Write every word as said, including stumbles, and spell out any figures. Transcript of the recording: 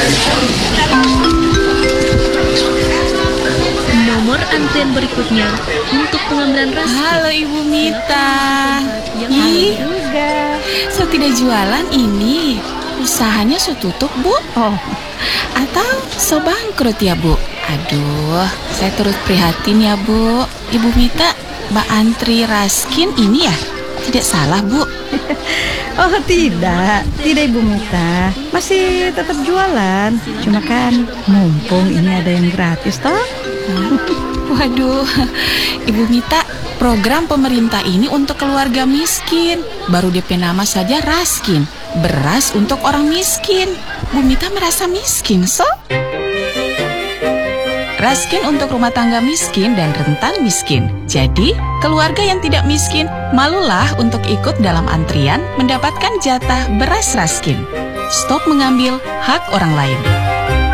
Nomor antrian berikutnya untuk pengambilan raskin. Halo Ibu Mita. Ih, juga. So tidak jualan ini. Usahanya so tutup, Bu? Oh, Atau so bangkrut ya, Bu? Aduh, saya turut prihatin ya, Bu. Ibu Mita, Mbak antri raskin ini ya? Tidak salah, Bu? oh tidak, tidak Ibu Mita. Masih tetap jualan. Cuma kan mumpung ini ada yang gratis toh. Waduh, Ibu Mita, program pemerintah ini untuk keluarga miskin. Baru D P nama saja Raskin, beras untuk orang miskin. Bu Mita merasa miskin, so? Raskin untuk rumah tangga miskin dan rentan miskin. Jadi, keluarga yang tidak miskin, malulah untuk ikut dalam antrian mendapatkan jatah beras Raskin. Stop mengambil hak orang lain.